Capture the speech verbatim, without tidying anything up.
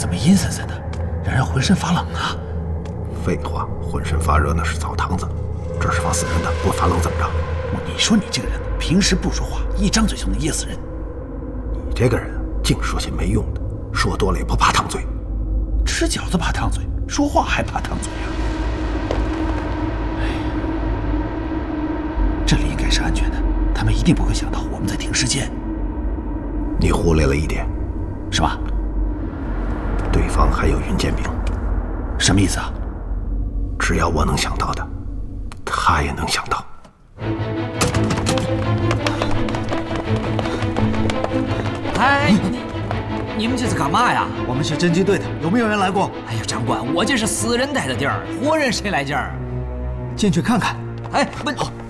怎么阴森森的，让人浑身发冷啊？ 废话，浑身发热那是澡堂子，这是放死人的，不发冷怎么着？ 你说你这个人平时不说话，一张嘴就能噎死人。 你这个人净说些没用的，说多了也不怕烫嘴。 吃饺子怕烫嘴，说话还怕烫嘴啊？哎，这里应该是安全的，他们一定不会想到我们在停尸间。 你忽略了一点。 什么？ 对方还有云剑兵。 什么意思啊？ 只要我能想到的，他也能想到。 哎，你你们这是干嘛呀？ 我们是侦缉队的，有没有人来过？ 哎呀，长官，我这是死人待的地儿，活人谁来这儿？ 进去看看。 哎，不。